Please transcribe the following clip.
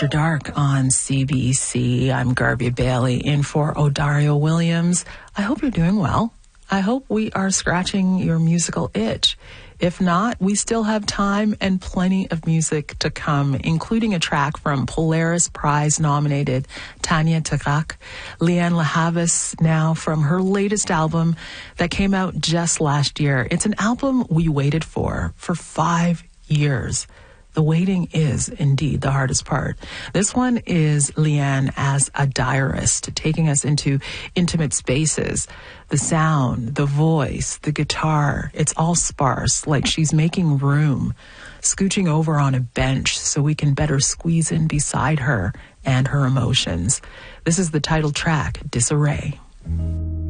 After Dark on CBC. I'm Garvey Bailey in for Odario Williams. I hope you're doing well. I hope we are scratching your musical itch. If not, we still have time and plenty of music to come, including a track from Polaris Prize-nominated Tanya Tagaq, Lianne La Havas, now from her latest album that came out just last year. It's an album we waited for 5 years. The waiting is indeed the hardest part. This one is Lianne as a diarist, taking us into intimate spaces. The sound, the voice, the guitar, it's all sparse, like she's making room, scooching over on a bench so we can better squeeze in beside her and her emotions. This is the title track, Disarray.